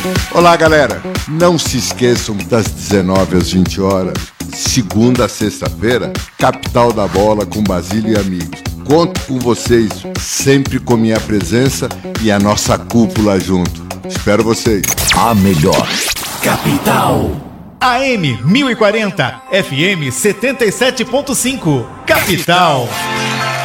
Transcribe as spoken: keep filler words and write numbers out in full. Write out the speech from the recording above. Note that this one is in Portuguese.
Olá, galera. Não se esqueçam das dezenove às vinte horas, segunda a sexta-feira, Capital da Bola com Basílio e amigos. Conto com vocês, sempre com minha presença e a nossa cúpula junto. Espero vocês. A melhor Capital. A M mil e quarenta, F M setenta e sete ponto cinco, Capital.